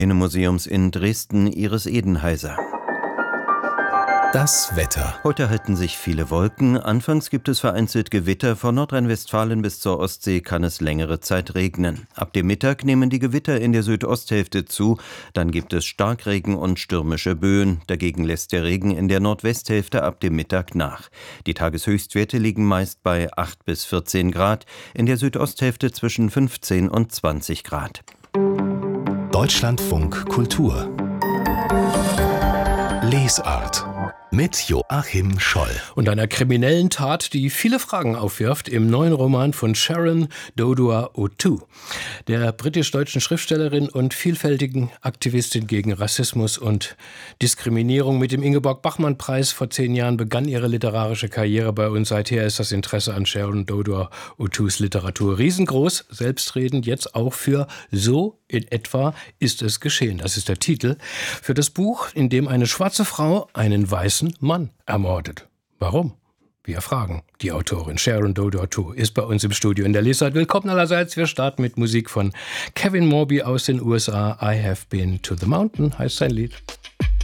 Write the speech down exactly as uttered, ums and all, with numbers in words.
Innenmuseums in Dresden, Iris Edenheiser. Das Wetter. Heute halten sich viele Wolken. Anfangs gibt es vereinzelt Gewitter. Von Nordrhein-Westfalen bis zur Ostsee kann es längere Zeit regnen. Ab dem Mittag nehmen die Gewitter in der Südosthälfte zu. Dann gibt es Starkregen und stürmische Böen. Dagegen lässt der Regen in der Nordwesthälfte ab dem Mittag nach. Die Tageshöchstwerte liegen meist bei acht bis vierzehn Grad. In der Südosthälfte zwischen fünfzehn und zwanzig Grad. Deutschlandfunk Kultur. Lesart. Mit Joachim Scholl. Und einer kriminellen Tat, die viele Fragen aufwirft, im neuen Roman von Sharon Dodua-Otoo, der britisch-deutschen Schriftstellerin und vielfältigen Aktivistin gegen Rassismus und Diskriminierung. Mit dem Ingeborg-Bachmann-Preis vor zehn Jahren begann ihre literarische Karriere bei uns. Seither ist das Interesse an Sharon Dodua-Otoos Literatur riesengroß, selbstredend jetzt auch für So in etwa ist es geschehen. Das ist der Titel für das Buch, in dem eine schwarze Frau einen weißen Mann ermordet. Warum? Wir fragen. Die Autorin Sharon Dodua-Otoo ist bei uns im Studio in der Lesart. Willkommen allerseits. Wir starten mit Musik von Kevin Morby aus den U S A. I Have Been to the Mountain heißt sein Lied.